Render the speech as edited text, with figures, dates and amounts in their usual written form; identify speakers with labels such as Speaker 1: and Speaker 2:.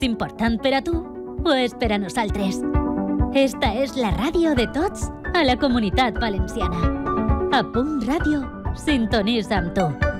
Speaker 1: important per a tu o és per a nosaltres? Esta és la ràdio de tots a la Comunitat Valenciana. A Punt Ràdio, sintonitza amb tu.